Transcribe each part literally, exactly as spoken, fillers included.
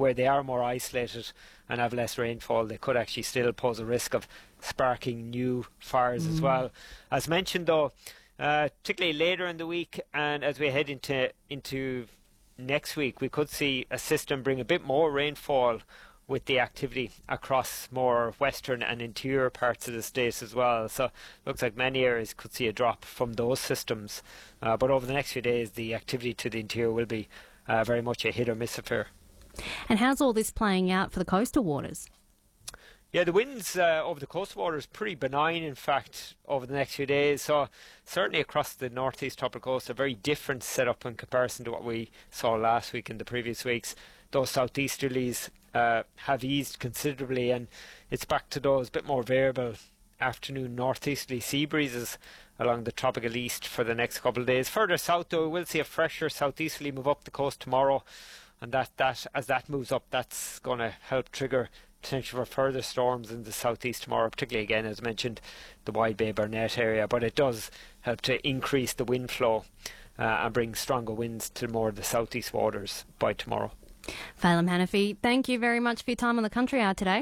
where they are more isolated and have less rainfall, they could actually still pose a risk of sparking new fires mm. as well. As mentioned though, uh, particularly later in the week and as we head into into next week, we could see a system bring a bit more rainfall with the activity across more western and interior parts of the state as well. So looks like many areas could see a drop from those systems. Uh, but over the next few days, the activity to the interior will be uh, very much a hit or miss affair. And how's all this playing out for the coastal waters? Yeah, the winds uh, over the coastal waters pretty benign, in fact, over the next few days. So certainly across the northeast tropical coast, a very different setup in comparison to what we saw last week and the previous weeks. Those southeasterlies uh, have eased considerably, and it's back to those bit more variable afternoon northeasterly sea breezes along the tropical east for the next couple of days. Further south, though, we will see a fresher southeasterly move up the coast tomorrow, and that, that as that moves up, that's going to help trigger potential for further storms in the southeast tomorrow, particularly again as mentioned the Wide Bay Burnett area, but it does help to increase the wind flow uh, and bring stronger winds to more of the southeast waters by tomorrow. Phelim Hanafi, thank you very much for your time on the Country Hour today.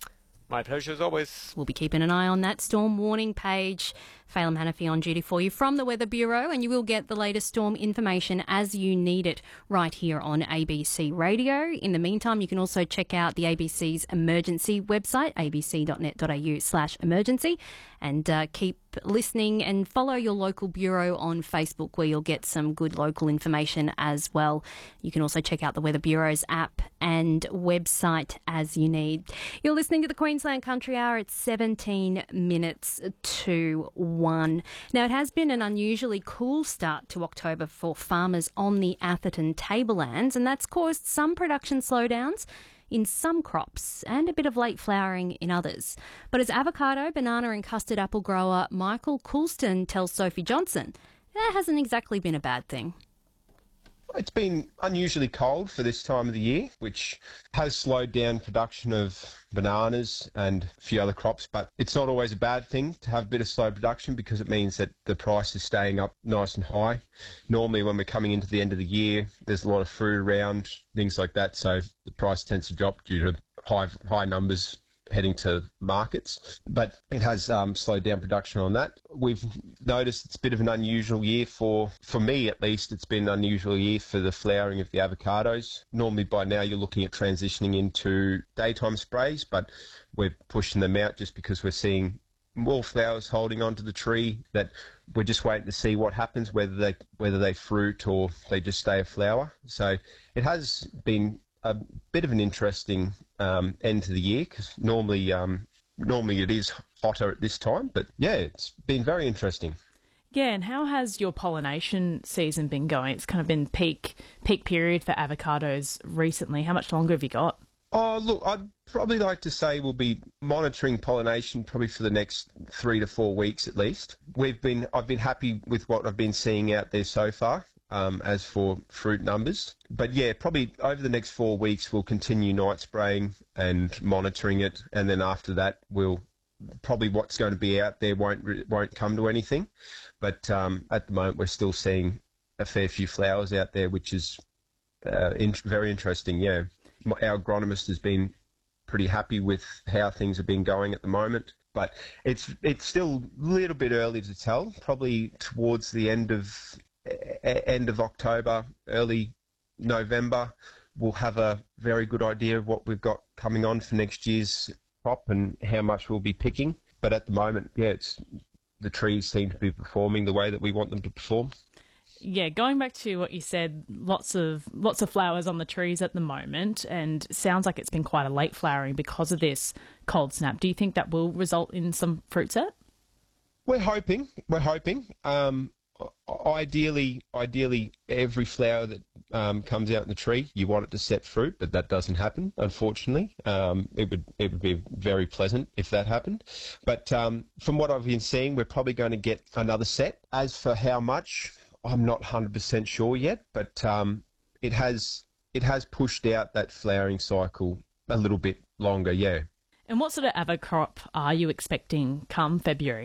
My pleasure as always. We'll be keeping an eye on that storm warning page. Phelim Hanafi on duty for you from the Weather Bureau, and you will get the latest storm information as you need it right here on A B C Radio. In the meantime, you can also check out the A B C's emergency website, abc.net.au slash emergency, and uh, keep listening and follow your local bureau on Facebook, where you'll get some good local information as well. You can also check out the Weather Bureau's app and website as you need. You're listening to the Queensland Country Hour. It's seventeen minutes to one. Now, it has been an unusually cool start to October for farmers on the Atherton tablelands, and that's caused some production slowdowns in some crops and a bit of late flowering in others. But as avocado, banana and custard apple grower Michael Coulston tells Sophie Johnson, that hasn't exactly been a bad thing. It's been unusually cold for this time of the year, which has slowed down production of bananas and a few other crops, but it's not always a bad thing to have a bit of slow production because it means that the price is staying up nice and high. Normally when we're coming into the end of the year, there's a lot of fruit around, things like that, so the price tends to drop due to high high numbers heading to markets, but it has um, slowed down production on that. We've noticed it's a bit of an unusual year for, for me at least, it's been an unusual year for the flowering of the avocados. Normally by now you're looking at transitioning into daytime sprays, but we're pushing them out just because we're seeing more flowers holding onto the tree that we're just waiting to see what happens, whether they whether they fruit or they just stay a flower. So it has been a bit of an interesting um, end to the year because normally um, normally it is hotter at this time, but yeah, it's been very interesting. Yeah, and how has your pollination season been going? It's kind of been peak peak period for avocados recently. How much longer have you got? Oh, look, I'd probably like to say we'll be monitoring pollination probably for the next three to four weeks at least. We've been I've been happy with what I've been seeing out there so far. Um, as for fruit numbers. But yeah, probably over the next four weeks we'll continue night spraying and monitoring it, and then after that we'll probably what's going to be out there won't won't come to anything. But um, at the moment we're still seeing a fair few flowers out there, which is uh, in- very interesting. Yeah, our agronomist has been pretty happy with how things have been going at the moment. But it's it's still a little bit early to tell. Probably towards the end of end of October, early November, we'll have a very good idea of what we've got coming on for next year's crop and how much we'll be picking. But at the moment, yeah, it's the trees seem to be performing the way that we want them to perform. Yeah, going back to what you said, lots of lots of flowers on the trees at the moment, and sounds like it's been quite a late flowering because of this cold snap. Do you think that will result in some fruit set? We're hoping. We're hoping. Um, Ideally, ideally, every flower that um, comes out in the tree, you want it to set fruit, but that doesn't happen, unfortunately. Um, it would it would be very pleasant if that happened. But um, from what I've been seeing, we're probably going to get another set. As for how much, I'm not one hundred percent sure yet, but um, it has it has pushed out that flowering cycle a little bit longer, yeah. And what sort of avo crop are you expecting come February?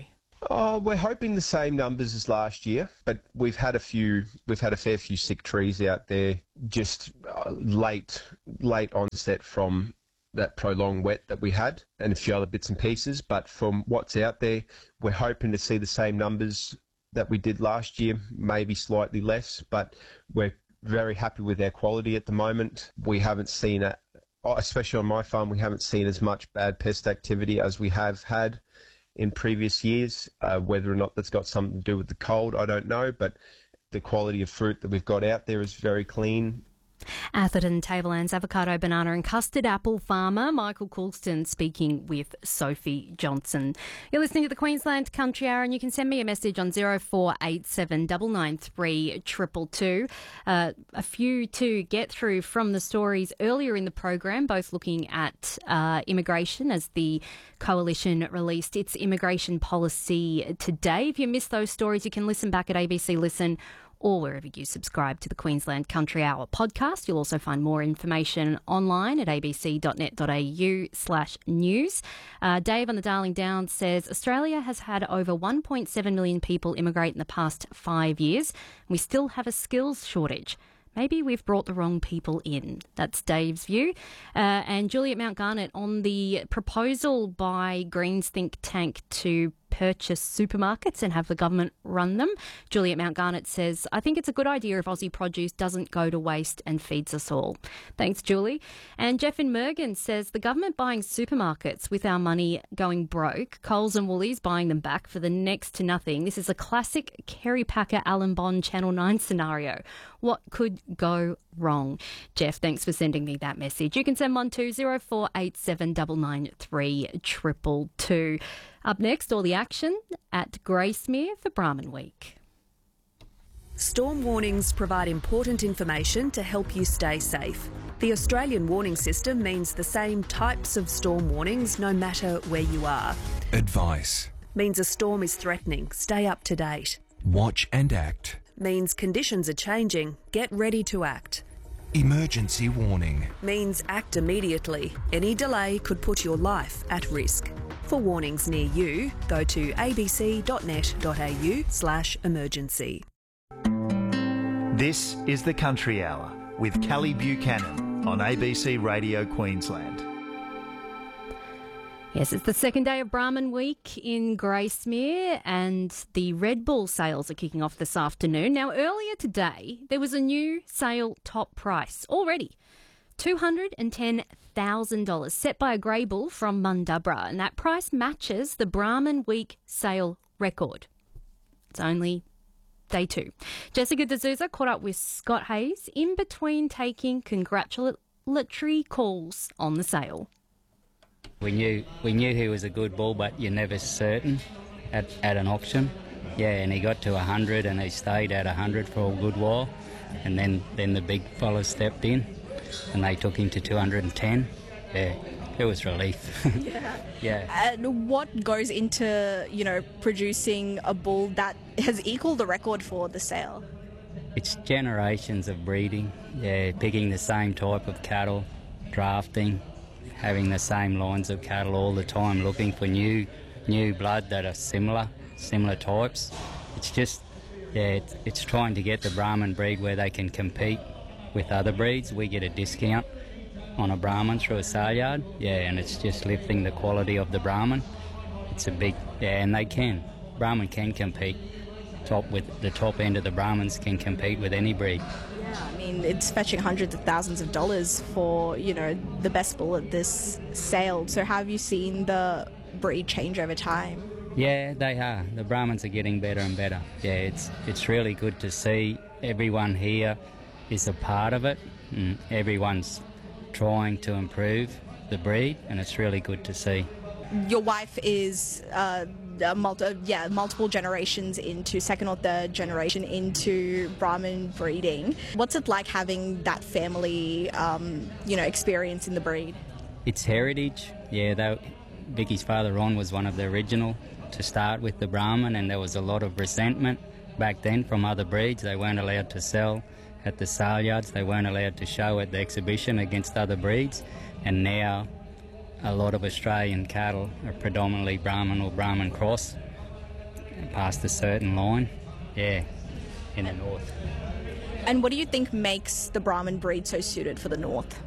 Oh, we're hoping the same numbers as last year, but we've had a few, we've had a fair few sick trees out there, just uh, late, late onset from that prolonged wet that we had, and a few other bits and pieces. But from what's out there, we're hoping to see the same numbers that we did last year, maybe slightly less, but we're very happy with our quality at the moment. We haven't seen it, especially on my farm, we haven't seen as much bad pest activity as we have had in previous years. Uh, whether or not that's got something to do with the cold, I don't know, but the quality of fruit that we've got out there is very clean. Atherton Tablelands avocado, banana and custard apple farmer Michael Coulston speaking with Sophie Johnson. You're listening to the Queensland Country Hour, and you can send me a message on zero four eight seven nine nine three two two two. Uh, a few to get through from the stories earlier in the program, both looking at uh, immigration as the Coalition released its immigration policy today. If you missed those stories, you can listen back at A B C Listen or wherever you subscribe to the Queensland Country Hour podcast. You'll also find more information online at abc.net.au slash news. Uh, Dave on the Darling Downs says, Australia has had over one point seven million people immigrate in the past five years. We still have a skills shortage. Maybe we've brought the wrong people in. That's Dave's view. Uh, and Juliet Mount Garnet on the proposal by Greens think tank to purchase supermarkets and have the government run them. Juliet Mount Garnet says, I think it's a good idea if Aussie produce doesn't go to waste and feeds us all. Thanks, Julie. And Jeff in Mergen says, the government buying supermarkets with our money going broke, Coles and Woolies buying them back for the next to nothing. This is a classic Kerry Packer, Alan Bond, Channel nine scenario. What could go wrong? Jeff, thanks for sending me that message. You can send one to zero four eight seven nine nine three two two two. Up next, all the action at Gracemere for Brahman Week. Storm warnings provide important information to help you stay safe. The Australian warning system means the same types of storm warnings no matter where you are. Advice. Means a storm is threatening. Stay up to date. Watch and act. Means conditions are changing. Get ready to act. Emergency warning. Means act immediately. Any delay could put your life at risk. For warnings near you, go to abc.net.au slash emergency. This is the Country Hour with Kelly Buchanan on A B C Radio Queensland. Yes, it's the second day of Brahman Week in Gracemere, and the Red Bull sales are kicking off this afternoon. Now, earlier today, there was a new sale top price already. two hundred ten thousand dollars set by a grey bull from Mundubbera, and that price matches the Brahman Week sale record. It's only day two. Jessica D'Souza caught up with Scott Hayes in between taking congratulatory calls on the sale. We knew we knew he was a good bull, but you're never certain at, at an auction. Yeah, and he got to one hundred and he stayed at one hundred for a good while, and then, then the big fella stepped in and they took him to two hundred ten. Yeah, it was relief. Yeah. Yeah. And what goes into, you know, producing a bull that has equalled the record for the sale? It's generations of breeding. Yeah, picking the same type of cattle, drafting, having the same lines of cattle all the time, looking for new new blood that are similar, similar types. It's just, yeah, it's, it's trying to get the Brahman breed where they can compete with other breeds. We get a discount on a Brahman through a sale yard, yeah, and it's just lifting the quality of the Brahman. It's a big, yeah, and they can. Brahman can compete. Top with the top end of the Brahmans can compete with any breed. Yeah, I mean, it's fetching hundreds of thousands of dollars for, you know, the best bull at this sale. So have you seen the breed change over time? Yeah, they are. The Brahmans are getting better and better. Yeah, it's it's really good to see. Everyone here is a part of it. And everyone's trying to improve the breed, and it's really good to see. Your wife is uh, a multi, yeah, multiple generations into, second or third generation into Brahman breeding. What's it like having that family, um, you know, experience in the breed? It's heritage. Yeah, they, Vicky's father Ron was one of the original to start with the Brahman, and there was a lot of resentment back then from other breeds. They weren't allowed to sell at the sale yards. They weren't allowed to show at the exhibition against other breeds, and now a lot of Australian cattle are predominantly Brahman or Brahman cross. past a certain line. Yeah, in the north. And what do you think makes the Brahman breed so suited for the north?